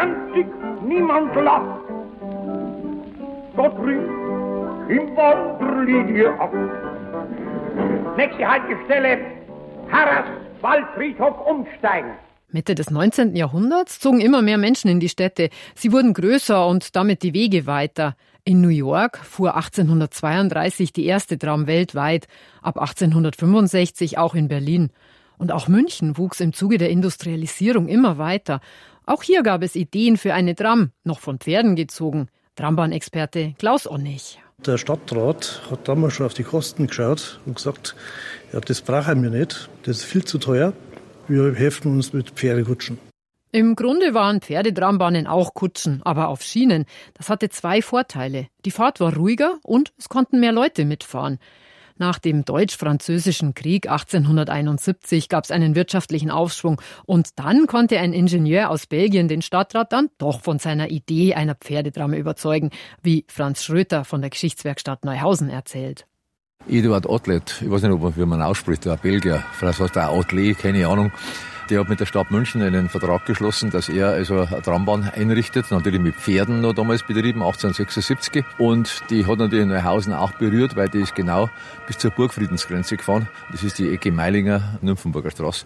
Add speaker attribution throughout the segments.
Speaker 1: Fernstig, niemand lacht. Dort drüben im Wanderlinie ab. Nächste Haltestelle, Harras, Waldfriedhof umsteigen.
Speaker 2: Mitte des 19. Jahrhunderts zogen immer mehr Menschen in die Städte. Sie wurden größer und damit die Wege weiter. In New York fuhr 1832 die erste Tram weltweit, ab 1865 auch in Berlin. Und auch München wuchs im Zuge der Industrialisierung immer weiter. Auch hier gab es Ideen für eine Tram, noch von Pferden gezogen. Trambahnexperte Klaus Onnig.
Speaker 3: Der Stadtrat hat damals schon auf die Kosten geschaut und gesagt, ja, das brauchen wir nicht, das ist viel zu teuer. Wir helfen uns mit Pferdekutschen.
Speaker 2: Im Grunde waren Pferdetrammbahnen auch Kutschen, aber auf Schienen. Das hatte zwei Vorteile. Die Fahrt war ruhiger und es konnten mehr Leute mitfahren. Nach dem Deutsch-Französischen Krieg 1871 gab es einen wirtschaftlichen Aufschwung und dann konnte ein Ingenieur aus Belgien den Stadtrat dann doch von seiner Idee einer Pferdetram überzeugen, wie Franz Schröter von der Geschichtswerkstatt Neuhausen erzählt.
Speaker 4: Eduard Otlet, ich weiß nicht, wie man ausspricht, ein Belgier, vielleicht heißt er Otlet, keine Ahnung. Der hat mit der Stadt München einen Vertrag geschlossen, dass er also eine Trambahn einrichtet, natürlich mit Pferden noch damals betrieben, 1876. Und die hat natürlich Neuhausen auch berührt, weil die ist genau bis zur Burgfriedensgrenze gefahren. Das ist die Ecke Meilinger-Nymphenburger Straße.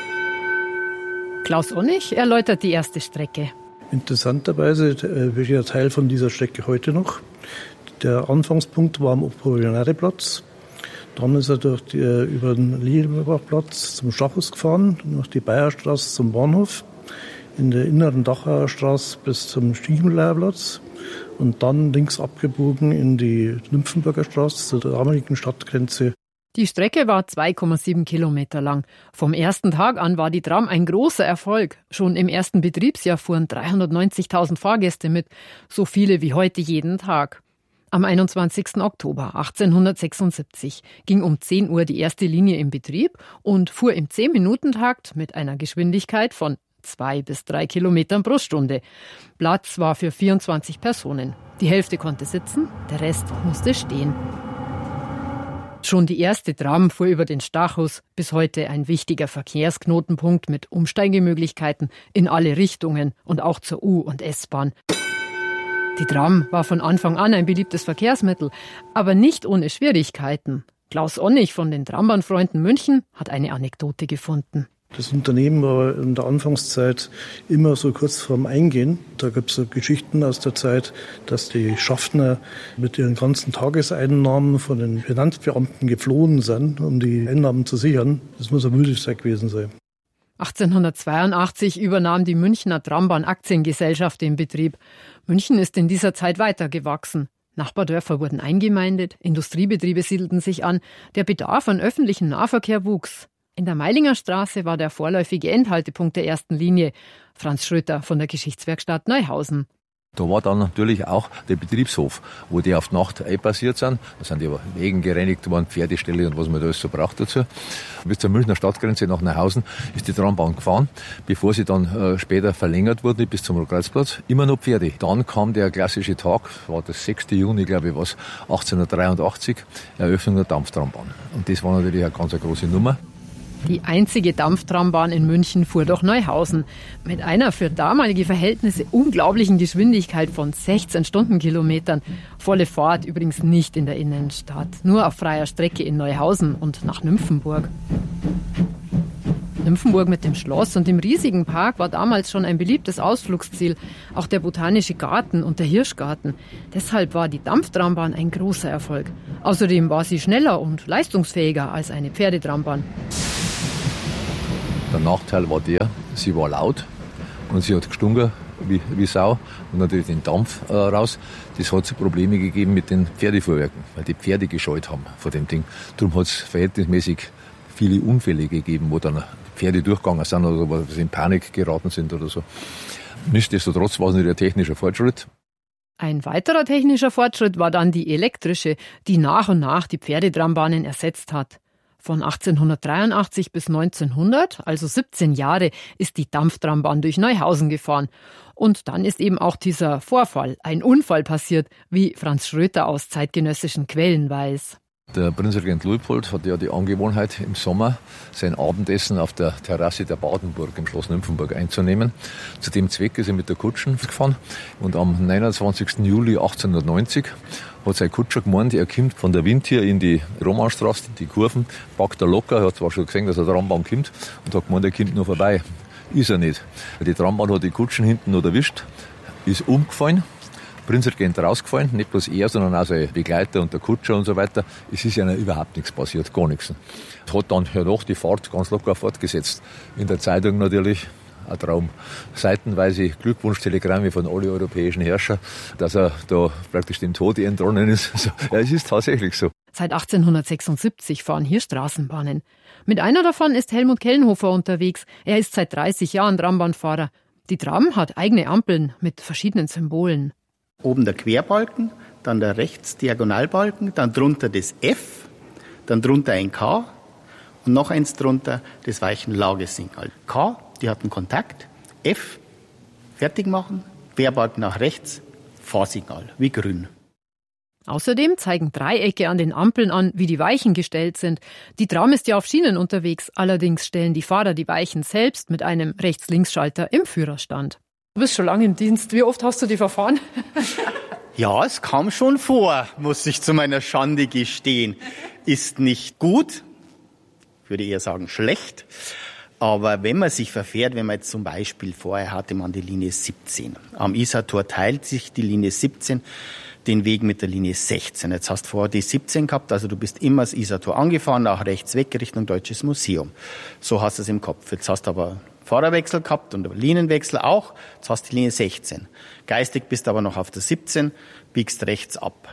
Speaker 2: Klaus Onnig erläutert die erste Strecke.
Speaker 3: Interessanterweise wird ja Teil von dieser Strecke heute noch. Der Anfangspunkt war am Apollinaire-Platz. Dann ist er über den Liebachplatz zum Stachus gefahren, durch die Bayerstraße zum Bahnhof, in der inneren Dachauer Straße bis zum Stiefmühlerplatz und dann links abgebogen in die Nymphenburger Straße zur damaligen Stadtgrenze.
Speaker 2: Die Strecke war 2,7 Kilometer lang. Vom ersten Tag an war die Tram ein großer Erfolg. Schon im ersten Betriebsjahr fuhren 390.000 Fahrgäste mit, so viele wie heute jeden Tag. Am 21. Oktober 1876 ging um 10 Uhr die erste Linie in Betrieb und fuhr im 10-Minuten-Takt mit einer Geschwindigkeit von 2 bis 3 Kilometern pro Stunde. Platz war für 24 Personen. Die Hälfte konnte sitzen, der Rest musste stehen. Schon die erste Tram fuhr über den Stachus, bis heute ein wichtiger Verkehrsknotenpunkt mit Umsteigemöglichkeiten in alle Richtungen und auch zur U- und S-Bahn. Die Tram war von Anfang an ein beliebtes Verkehrsmittel, aber nicht ohne Schwierigkeiten. Klaus Onnig von den Trambahnfreunden München hat eine Anekdote gefunden.
Speaker 3: Das Unternehmen war in der Anfangszeit immer so kurz vorm Eingehen. Da gibt es so Geschichten aus der Zeit, dass die Schaffner mit ihren ganzen Tageseinnahmen von den Finanzbeamten geflohen sind, um die Einnahmen zu sichern. Das muss eine Müdigkeit gewesen sein. 1882 übernahm die Münchner Trambahn Aktiengesellschaft den Betrieb. München ist in dieser Zeit weiter gewachsen. Nachbardörfer wurden eingemeindet, Industriebetriebe siedelten sich an, der Bedarf an öffentlichem Nahverkehr wuchs. In der Meilinger Straße war der vorläufige Endhaltepunkt der ersten Linie. Franz Schröter von der Geschichtswerkstatt Neuhausen.
Speaker 4: Da war dann natürlich auch der Betriebshof, wo die auf die Nacht einpassiert sind. Da sind die Wegen gereinigt worden, Pferdeställe und was man da alles so braucht dazu. Bis zur Münchner Stadtgrenze nach Neuhausen ist die Trambahn gefahren, bevor sie dann später verlängert wurde bis zum Kreuzplatz. Immer noch Pferde. Dann kam der klassische Tag, war das 6. Juni, glaube ich, 1883, Eröffnung der Dampftrambahn. Und das war natürlich eine ganz große Nummer.
Speaker 2: Die einzige Dampftrambahn in München fuhr durch Neuhausen. Mit einer für damalige Verhältnisse unglaublichen Geschwindigkeit von 16 Stundenkilometern. Volle Fahrt übrigens nicht in der Innenstadt, nur auf freier Strecke in Neuhausen und nach Nymphenburg. Nymphenburg mit dem Schloss und dem riesigen Park war damals schon ein beliebtes Ausflugsziel. Auch der Botanische Garten und der Hirschgarten. Deshalb war die Dampftrambahn ein großer Erfolg. Außerdem war sie schneller und leistungsfähiger als eine Pferdetrambahn.
Speaker 4: Der Nachteil war sie war laut und sie hat gestunken wie Sau und natürlich den Dampf raus. Das hat Probleme gegeben mit den Pferdefuhrwerken, weil die Pferde gescheut haben vor dem Ding. Darum hat es verhältnismäßig viele Unfälle gegeben, wo dann Pferde durchgegangen sind oder wo sie in Panik geraten sind oder so. Nichtsdestotrotz war es nicht ein technischer Fortschritt.
Speaker 2: Ein weiterer technischer Fortschritt war dann die elektrische, die nach und nach die Pferdetrammbahnen ersetzt hat. Von 1883 bis 1900, also 17 Jahre, ist die Dampftrambahn durch Neuhausen gefahren. Und dann ist eben auch dieser Vorfall, ein Unfall passiert, wie Franz Schröter aus zeitgenössischen Quellen weiß.
Speaker 4: Der Prinzregent Luitpold hat ja die Angewohnheit, im Sommer sein Abendessen auf der Terrasse der Badenburg im Schloss Nymphenburg einzunehmen. Zu dem Zweck ist er mit der Kutsche gefahren und am 29. Juli 1890 hat sein Kutscher gemeint, er kommt von der Wind hier in die Romanstraße, die Kurven, packt er locker, er hat zwar schon gesehen, dass eine Trambahn kommt und hat gemeint, er kommt noch vorbei. Ist er nicht. Die Trambahn hat die Kutschen hinten noch erwischt, ist umgefallen. Prinzregent rausgefallen, nicht bloß er, sondern auch sein Begleiter und der Kutscher und so weiter. Es ist ja überhaupt nichts passiert, gar nichts. Es hat dann ja doch die Fahrt ganz locker fortgesetzt. In der Zeitung natürlich ein Traum. Seitenweise Glückwunschtelegramme von allen europäischen Herrschern, dass er da praktisch dem Tode entronnen ist. Ja, es ist tatsächlich so.
Speaker 2: Seit 1876 fahren hier Straßenbahnen. Mit einer davon ist Helmut Kellenhofer unterwegs. Er ist seit 30 Jahren Trambahnfahrer. Die Tram hat eigene Ampeln mit verschiedenen Symbolen.
Speaker 5: Oben der Querbalken, dann der Rechtsdiagonalbalken, dann drunter das F, dann drunter ein K und noch eins drunter das Weichenlagesignal. K, die hatten Kontakt, F, fertig machen, Querbalken nach rechts, Fahrsignal, wie grün.
Speaker 2: Außerdem zeigen Dreiecke an den Ampeln an, wie die Weichen gestellt sind. Die Tram ist ja auf Schienen unterwegs, allerdings stellen die Fahrer die Weichen selbst mit einem Rechts-Links-Schalter im Führerstand. Du bist schon lange im Dienst. Wie oft hast du die verfahren?
Speaker 5: Ja, es kam schon vor, muss ich zu meiner Schande gestehen. Ist nicht gut, würde eher sagen schlecht. Aber wenn man sich verfährt, wenn man jetzt zum Beispiel vorher hatte man die Linie 17. Am Isartor teilt sich die Linie 17 den Weg mit der Linie 16. Jetzt hast du vorher die 17 gehabt, also du bist immer das Isartor angefahren, nach rechts weg Richtung Deutsches Museum. So hast du es im Kopf. Jetzt hast du aber Fahrerwechsel gehabt und Linienwechsel auch. Jetzt hast du die Linie 16. Geistig bist du aber noch auf der 17, biegst rechts ab.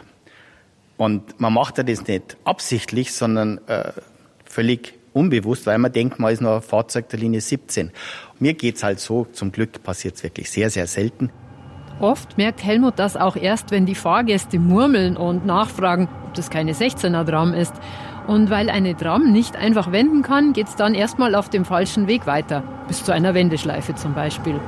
Speaker 5: Und man macht ja das nicht absichtlich, sondern völlig unbewusst, weil man denkt, man ist noch ein Fahrzeug der Linie 17. Mir geht's halt so, zum Glück passiert es wirklich sehr, sehr selten.
Speaker 2: Oft merkt Helmut das auch erst, wenn die Fahrgäste murmeln und nachfragen, ob das keine 16er-Tram ist. Und weil eine Tram nicht einfach wenden kann, geht's dann erstmal auf dem falschen Weg weiter, bis zu einer Wendeschleife zum Beispiel.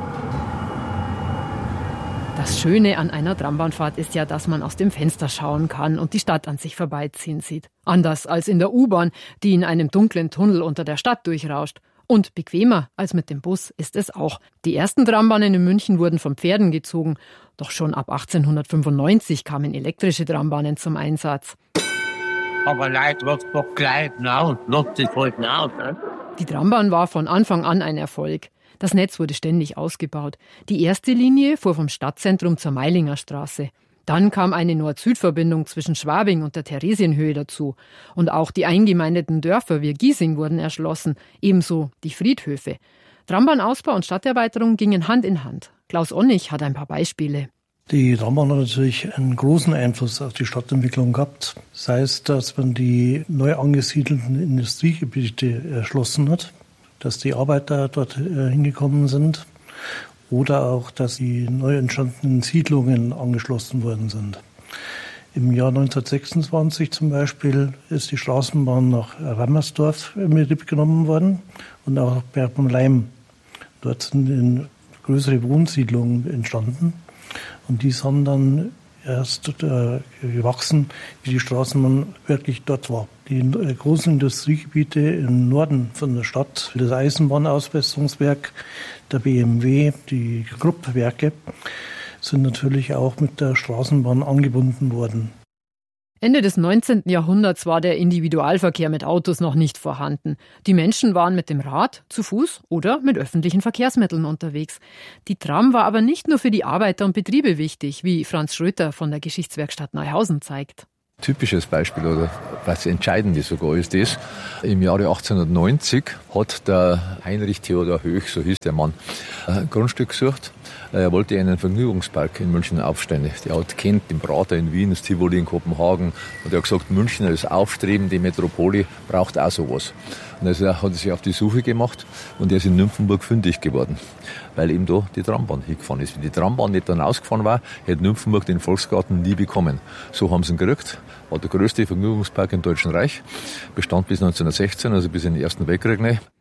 Speaker 2: Das Schöne an einer Trambahnfahrt ist ja, dass man aus dem Fenster schauen kann und die Stadt an sich vorbeiziehen sieht. Anders als in der U-Bahn, die in einem dunklen Tunnel unter der Stadt durchrauscht. Und bequemer als mit dem Bus ist es auch. Die ersten Trambahnen in München wurden von Pferden gezogen. Doch schon ab 1895 kamen elektrische Trambahnen zum Einsatz.
Speaker 6: Aber Leute, was begleiten auch, nutzt sich heute aus. Ne?
Speaker 2: Die Trambahn war von Anfang an ein Erfolg. Das Netz wurde ständig ausgebaut. Die erste Linie fuhr vom Stadtzentrum zur Meilinger Straße. Dann kam eine Nord-Süd-Verbindung zwischen Schwabing und der Theresienhöhe dazu. Und auch die eingemeindeten Dörfer wie Giesing wurden erschlossen, ebenso die Friedhöfe. Trambahnausbau und Stadterweiterung gingen Hand in Hand. Klaus Onnig hat ein paar Beispiele.
Speaker 3: Die Trambahn hat natürlich einen großen Einfluss auf die Stadtentwicklung gehabt. Das heißt, dass man die neu angesiedelten Industriegebiete erschlossen hat, dass die Arbeiter dort hingekommen sind oder auch, dass die neu entstandenen Siedlungen angeschlossen worden sind. Im Jahr 1926 zum Beispiel ist die Straßenbahn nach Rammersdorf in Betrieb genommen worden und auch nach Bergmann-Leim. Dort sind größere Wohnsiedlungen entstanden und die sind dann erst gewachsen, wie die Straßenbahn wirklich dort war. Die großen Industriegebiete im Norden von der Stadt, das Eisenbahnausbesserungswerk, der BMW, die Krupp-Werke, sind natürlich auch mit der Straßenbahn angebunden worden.
Speaker 2: Ende des 19. Jahrhunderts war der Individualverkehr mit Autos noch nicht vorhanden. Die Menschen waren mit dem Rad, zu Fuß oder mit öffentlichen Verkehrsmitteln unterwegs. Die Tram war aber nicht nur für die Arbeiter und Betriebe wichtig, wie Franz Schröter von der Geschichtswerkstatt Neuhausen zeigt.
Speaker 4: Typisches Beispiel oder was Entscheidende sogar ist das, im Jahre 1890 hat der Heinrich Theodor Höch, so hieß der Mann, ein Grundstück gesucht. Er wollte einen Vergnügungspark in München aufstellen. Der hat kennt den Prater in Wien, das Tivoli in Kopenhagen. Und er hat gesagt, München als aufstrebende Metropole braucht auch sowas. Und also hat er sich auf die Suche gemacht und er ist in Nymphenburg fündig geworden, weil eben da die Trambahn hingefahren ist. Wenn die Trambahn nicht dann ausgefahren war, hätte Nymphenburg den Volksgarten nie bekommen. So haben sie ihn gekriegt. War der größte Vergnügungspark im Deutschen Reich. Bestand bis 1916, also bis in den Ersten Weltkrieg.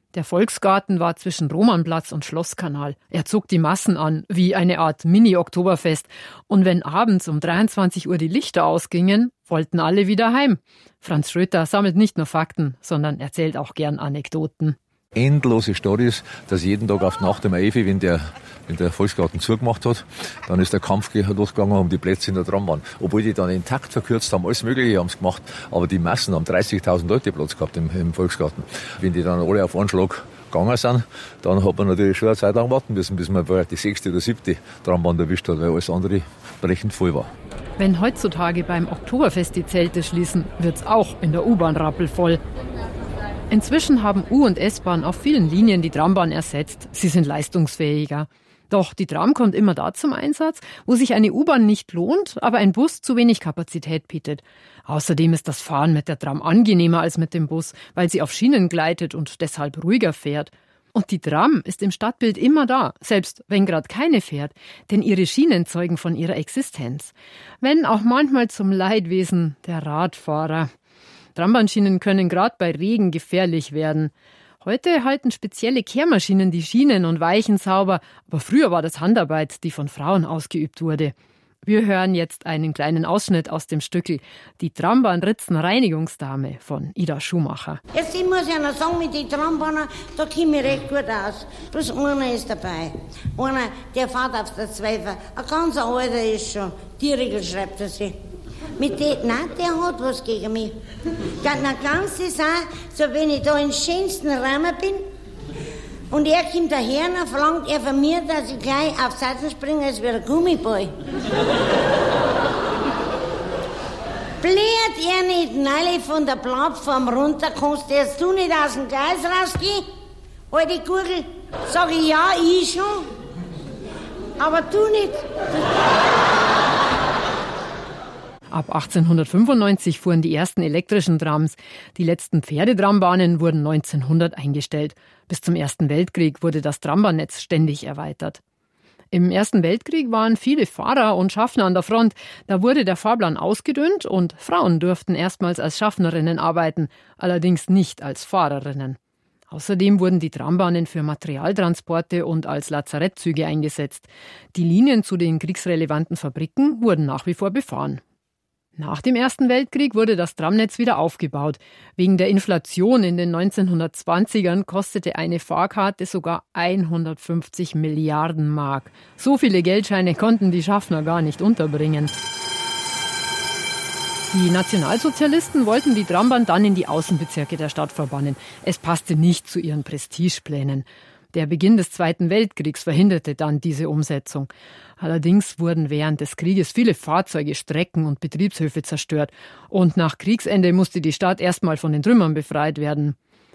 Speaker 2: Der Volksgarten war zwischen Romannplatz und Schlosskanal. Er zog die Massen an, wie eine Art Mini-Oktoberfest. Und wenn abends um 23 Uhr die Lichter ausgingen, wollten alle wieder heim. Franz Schröter sammelt nicht nur Fakten, sondern erzählt auch gern Anekdoten.
Speaker 4: Endlose Storys, dass jeden Tag auf die Nacht um 11 Uhr, wenn der Volksgarten zugemacht hat, dann ist der Kampf losgegangen um die Plätze in der Trambahn. Obwohl die dann intakt verkürzt haben, alles Mögliche haben sie gemacht, aber die Massen haben 30.000 Leute Platz gehabt im Volksgarten. Wenn die dann alle auf einen Schlag gegangen sind, dann hat man natürlich schon eine Zeit lang warten müssen, bis man die 6. oder 7. Trambahn erwischt hat, weil alles andere brechend voll war.
Speaker 2: Wenn heutzutage beim Oktoberfest die Zelte schließen, wird's auch in der U-Bahn rappelvoll. Inzwischen haben U- und S-Bahn auf vielen Linien die Trambahn ersetzt. Sie sind leistungsfähiger. Doch die Tram kommt immer da zum Einsatz, wo sich eine U-Bahn nicht lohnt, aber ein Bus zu wenig Kapazität bietet. Außerdem ist das Fahren mit der Tram angenehmer als mit dem Bus, weil sie auf Schienen gleitet und deshalb ruhiger fährt. Und die Tram ist im Stadtbild immer da, selbst wenn gerade keine fährt, denn ihre Schienen zeugen von ihrer Existenz. Wenn auch manchmal zum Leidwesen der Radfahrer. Trambahnschienen können gerade bei Regen gefährlich werden. Heute halten spezielle Kehrmaschinen die Schienen und Weichen sauber, aber früher war das Handarbeit, die von Frauen ausgeübt wurde. Wir hören jetzt einen kleinen Ausschnitt aus dem Stückel Die Trambahnritzenreinigungsdame von Ida Schumacher.
Speaker 7: Jetzt ich muss ja noch sagen, mit den Trambahnen, da komme ich recht gut aus. Bloß einer ist dabei. Einer, der fährt auf der 12er. Ein ganz alter ist schon. Die Regel schreibt er sich. Mit dem, nein, der hat was gegen mich. Ja, na, ganz ist auch, so wenn ich da im schönsten Rahmen bin und er kommt daher, dann verlangt er von mir, dass ich gleich auf Seiten springe, als wäre ein Gummiball. Bläht er nicht neulich von der Plattform runter, kannst jetzt du nicht aus dem Gleis rausgehen? Alte Gurgel, sag ich ja, ich schon, aber du nicht.
Speaker 2: Ab 1895 fuhren die ersten elektrischen Trams. Die letzten Pferdetrammbahnen wurden 1900 eingestellt. Bis zum Ersten Weltkrieg wurde das Trambahnnetz ständig erweitert. Im Ersten Weltkrieg waren viele Fahrer und Schaffner an der Front. Da wurde der Fahrplan ausgedünnt und Frauen durften erstmals als Schaffnerinnen arbeiten, allerdings nicht als Fahrerinnen. Außerdem wurden die Trambahnen für Materialtransporte und als Lazarettzüge eingesetzt. Die Linien zu den kriegsrelevanten Fabriken wurden nach wie vor befahren. Nach dem Ersten Weltkrieg wurde das Tramnetz wieder aufgebaut. Wegen der Inflation in den 1920ern kostete eine Fahrkarte sogar 150 Milliarden Mark. So viele Geldscheine konnten die Schaffner gar nicht unterbringen. Die Nationalsozialisten wollten die Trambahn dann in die Außenbezirke der Stadt verbannen. Es passte nicht zu ihren Prestigeplänen. Der Beginn des Zweiten Weltkriegs verhinderte dann diese Umsetzung. Allerdings wurden während des Krieges viele Fahrzeuge, Strecken und Betriebshöfe zerstört. Und nach Kriegsende musste die Stadt erstmal von den Trümmern befreit werden.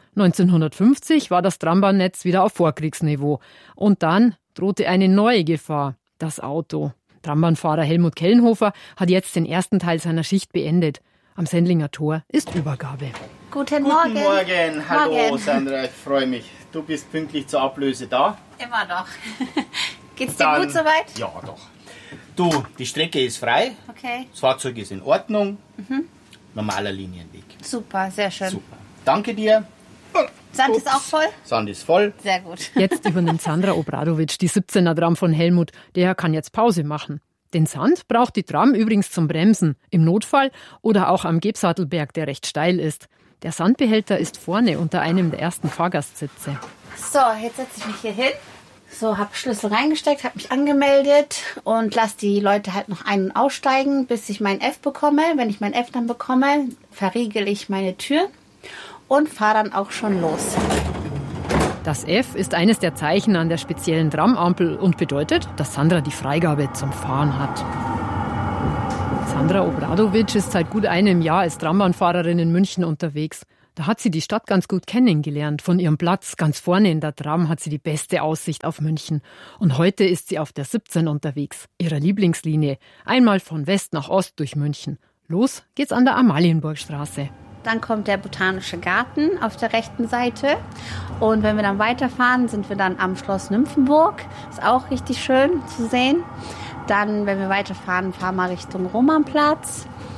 Speaker 2: 1950 war das Trambahnnetz wieder auf Vorkriegsniveau. Und dann drohte eine neue Gefahr, das Auto. Trambahnfahrer Helmut Kellenhofer hat jetzt den ersten Teil seiner Schicht beendet. Am Sendlinger Tor ist Übergabe.
Speaker 5: Guten Morgen. Hallo Morgen. Sandra, ich freue mich. Du bist pünktlich zur Ablöse da?
Speaker 8: Immer noch. Geht's dir gut soweit?
Speaker 5: Ja, doch. Du, die Strecke ist frei.
Speaker 8: Okay.
Speaker 5: Das Fahrzeug ist in Ordnung. Normaler Linienweg.
Speaker 8: Super, sehr schön.
Speaker 5: Super. Danke dir.
Speaker 8: Sand ist auch voll?
Speaker 5: Sand ist voll.
Speaker 8: Sehr gut.
Speaker 2: Jetzt übernimmt Sandra Obradovic die 17er Tram von Helmut. Der kann jetzt Pause machen. Den Sand braucht die Tram übrigens zum Bremsen, im Notfall oder auch am Gebsattelberg, der recht steil ist. Der Sandbehälter ist vorne unter einem der ersten Fahrgastsitze.
Speaker 8: So, jetzt setze ich mich hier hin. So, habe Schlüssel reingesteckt, habe mich angemeldet und lasse die Leute halt noch ein- und aussteigen, bis ich mein F bekomme. Wenn ich mein F dann bekomme, verriegel ich meine Tür und fahre dann auch schon los.
Speaker 2: Das F ist eines der Zeichen an der speziellen Tramampel und bedeutet, dass Sandra die Freigabe zum Fahren hat. Sandra Obradovic ist seit gut einem Jahr als Trambahnfahrerin in München unterwegs. Da hat sie die Stadt ganz gut kennengelernt. Von ihrem Platz ganz vorne in der Tram hat sie die beste Aussicht auf München. Und heute ist sie auf der 17 unterwegs, ihrer Lieblingslinie. Einmal von West nach Ost durch München. Los geht's an der Amalienburgstraße.
Speaker 8: Dann kommt der Botanische Garten auf der rechten Seite. Und wenn wir dann weiterfahren, sind wir dann am Schloss Nymphenburg. Ist auch richtig schön zu sehen. Dann, wenn wir weiterfahren, fahren wir Richtung Romannplatz.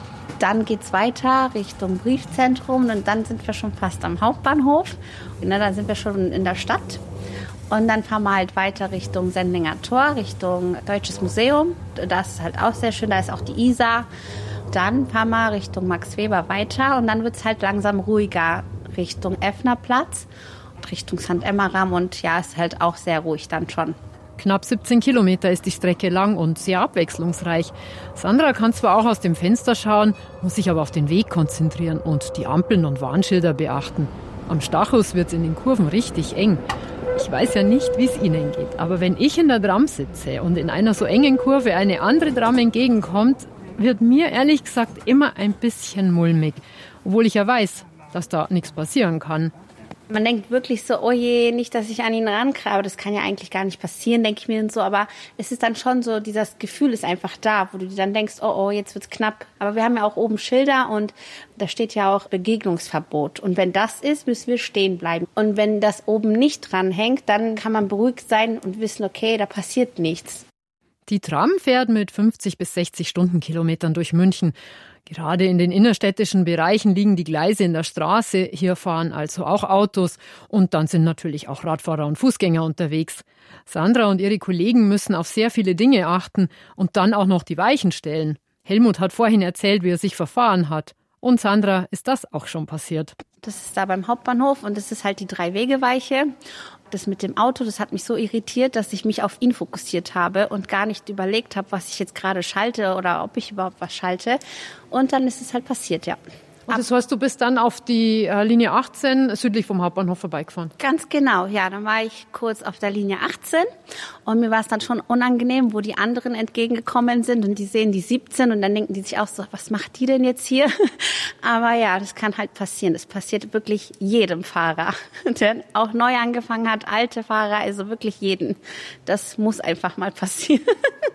Speaker 8: dann geht's weiter Richtung Briefzentrum und dann sind wir schon fast am Hauptbahnhof. Dann sind wir schon in der Stadt. Und dann fahren wir halt weiter Richtung Sendlinger Tor, Richtung Deutsches Museum. Das ist halt auch sehr schön, da ist auch die Isar. Dann fahren wir Richtung Max Weber weiter und dann wird es halt langsam ruhiger Richtung Effnerplatz und Richtung St. Emmeram. Und ja, ist halt auch sehr ruhig dann schon.
Speaker 2: Knapp 17 Kilometer ist die Strecke lang und sehr abwechslungsreich. Sandra kann zwar auch aus dem Fenster schauen, muss sich aber auf den Weg konzentrieren und die Ampeln und Warnschilder beachten. Am Stachus wird es in den Kurven richtig eng. Ich weiß ja nicht, wie es Ihnen geht, aber wenn ich in der Tram sitze und in einer so engen Kurve eine andere Tram entgegenkommt, wird mir ehrlich gesagt immer ein bisschen mulmig. Obwohl ich ja weiß, dass da nichts passieren kann.
Speaker 8: Man denkt wirklich so, oh je, nicht, dass ich an ihn rankrabe. Das kann ja eigentlich gar nicht passieren, denke ich mir und so. Aber es ist dann schon so, dieses Gefühl ist einfach da, wo du dir dann denkst, oh, jetzt wird's knapp. Aber wir haben ja auch oben Schilder und da steht ja auch Begegnungsverbot. Und wenn das ist, müssen wir stehen bleiben. Und wenn das oben nicht dranhängt, dann kann man beruhigt sein und wissen, okay, da passiert nichts.
Speaker 2: Die Tram fährt mit 50 bis 60 Stundenkilometern durch München. Gerade in den innerstädtischen Bereichen liegen die Gleise in der Straße. Hier fahren also auch Autos. Und dann sind natürlich auch Radfahrer und Fußgänger unterwegs. Sandra und ihre Kollegen müssen auf sehr viele Dinge achten und dann auch noch die Weichen stellen. Helmut hat vorhin erzählt, wie er sich verfahren hat. Und Sandra, ist das auch schon passiert?
Speaker 8: Das ist da beim Hauptbahnhof und das ist halt die 3-Wege-Weiche. Das mit dem Auto, das hat mich so irritiert, dass ich mich auf ihn fokussiert habe und gar nicht überlegt habe, was ich jetzt gerade schalte oder ob ich überhaupt was schalte. Und dann ist es halt passiert, ja.
Speaker 2: Und das heißt, du bist dann auf die Linie 18 südlich vom Hauptbahnhof vorbeigefahren?
Speaker 8: Ganz genau, ja. Dann war ich kurz auf der Linie 18 und mir war es dann schon unangenehm, wo die anderen entgegengekommen sind und die sehen die 17 und dann denken die sich auch so, was macht die denn jetzt hier? Aber ja, das kann halt passieren. Das passiert wirklich jedem Fahrer, der auch neu angefangen hat, alte Fahrer, also wirklich jeden. Das muss einfach mal passieren.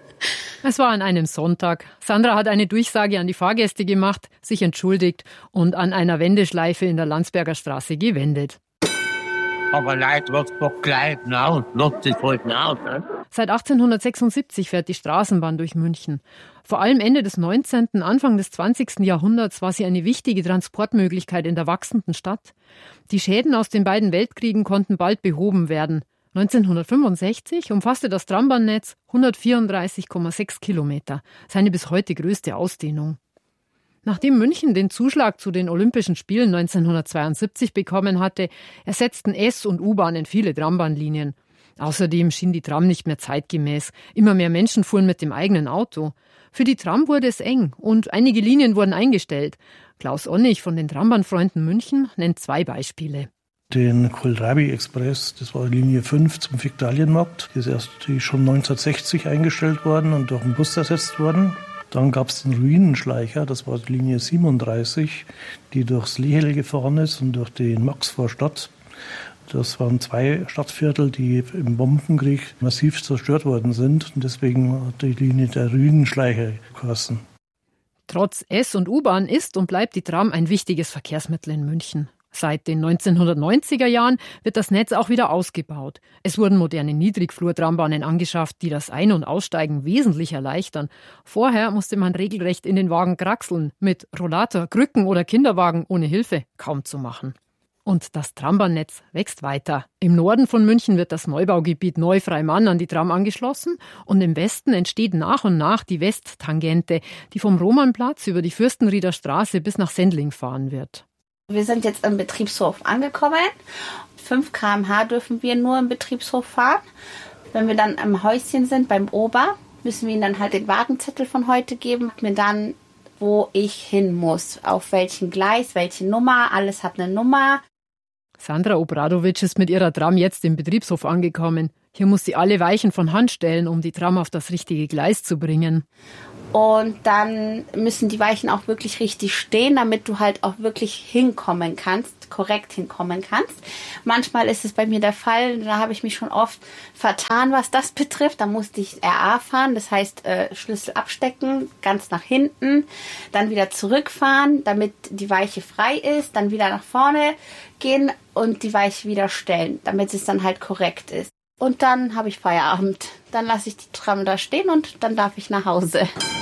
Speaker 2: Es war an einem Sonntag. Sandra hat eine Durchsage an die Fahrgäste gemacht, sich entschuldigt und an einer Wendeschleife in der Landsberger Straße gewendet.
Speaker 6: Aber Leute, was begleiten auch, nutzt es halt auch. Ne?
Speaker 2: Seit 1876 fährt die Straßenbahn durch München. Vor allem Ende des 19., Anfang des 20. Jahrhunderts war sie eine wichtige Transportmöglichkeit in der wachsenden Stadt. Die Schäden aus den beiden Weltkriegen konnten bald behoben werden. 1965 umfasste das Trambahnnetz 134,6 Kilometer, seine bis heute größte Ausdehnung. Nachdem München den Zuschlag zu den Olympischen Spielen 1972 bekommen hatte, ersetzten S- und U-Bahnen viele Trambahnlinien. Außerdem schien die Tram nicht mehr zeitgemäß. Immer mehr Menschen fuhren mit dem eigenen Auto. Für die Tram wurde es eng und einige Linien wurden eingestellt. Klaus Onnig von den Trambahnfreunden München nennt 2 Beispiele.
Speaker 3: Den Kohlrabi-Express, das war Linie 5 zum Viktualienmarkt. Die ist erst schon 1960 eingestellt worden und durch einen Bus ersetzt worden. Dann gab es den Ruinenschleicher, das war die Linie 37, die durchs Lehel gefahren ist und durch den Max vor Stadt. Das waren 2 Stadtviertel, die im Bombenkrieg massiv zerstört worden sind. Und deswegen hat die Linie der Ruinenschleicher geheißen.
Speaker 2: Trotz S- und U-Bahn ist und bleibt die Tram ein wichtiges Verkehrsmittel in München. Seit den 1990er Jahren wird das Netz auch wieder ausgebaut. Es wurden moderne Niedrigflur-Trambahnen angeschafft, die das Ein- und Aussteigen wesentlich erleichtern. Vorher musste man regelrecht in den Wagen kraxeln, mit Rollator, Krücken oder Kinderwagen ohne Hilfe kaum zu machen. Und das Trambahnnetz wächst weiter. Im Norden von München wird das Neubaugebiet Neufreimann an die Tram angeschlossen und im Westen entsteht nach und nach die Westtangente, die vom Romannplatz über die Fürstenrieder Straße bis nach Sendling fahren wird.
Speaker 8: Wir sind jetzt im Betriebshof angekommen. 5 km/h dürfen wir nur im Betriebshof fahren. Wenn wir dann im Häuschen sind, beim Ober, müssen wir ihnen dann halt den Wagenzettel von heute geben. Mir dann, wo ich hin muss, auf welchen Gleis, welche Nummer, alles hat eine Nummer.
Speaker 2: Sandra Obradovic ist mit ihrer Tram jetzt im Betriebshof angekommen. Hier muss sie alle Weichen von Hand stellen, um die Tram auf das richtige Gleis zu bringen.
Speaker 8: Und dann müssen die Weichen auch wirklich richtig stehen, damit du halt auch wirklich hinkommen kannst, korrekt hinkommen kannst. Manchmal ist es bei mir der Fall, da habe ich mich schon oft vertan, was das betrifft. Da musste ich RA fahren, das heißt Schlüssel abstecken, ganz nach hinten, dann wieder zurückfahren, damit die Weiche frei ist, dann wieder nach vorne gehen und die Weiche wieder stellen, damit es dann halt korrekt ist. Und dann habe ich Feierabend. Dann lasse ich die Tram da stehen und dann darf ich nach Hause.